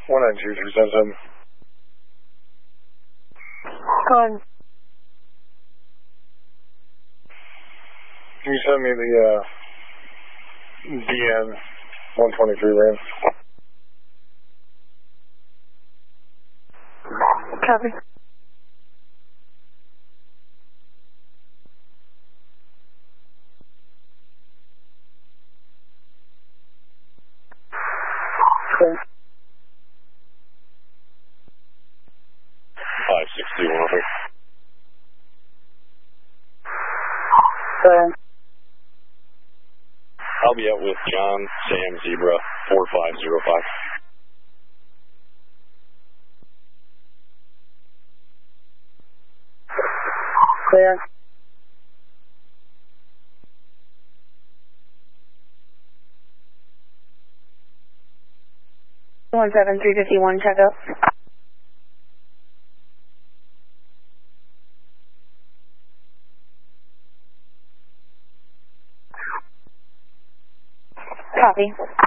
192-377. Go ahead. Can you send me the DN 123 land? Copy. Clear. 561. Clear. I'll be out with John Sam Zebra 4505. Clear. 17351, check out. Copy.